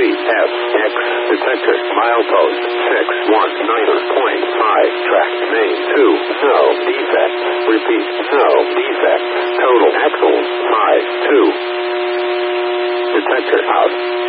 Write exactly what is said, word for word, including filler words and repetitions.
feet. F, X, detector, milepost, six one nine point five, track, main, two, no, defect, repeat, no, defect, total, axles, five, two, detector, out.